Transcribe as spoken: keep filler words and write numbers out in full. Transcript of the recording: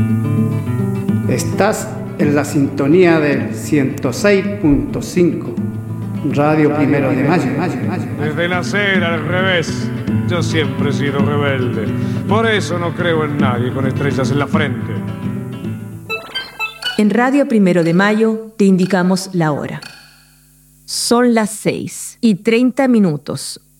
Estás en la sintonía del ciento seis punto cinco, Radio Primero de Mayo. Desde nacer al revés, yo siempre he sido rebelde. Por eso no creo en nadie con estrellas en la frente. En Radio Primero de Mayo te indicamos la hora. Son las seis y treinta minutos.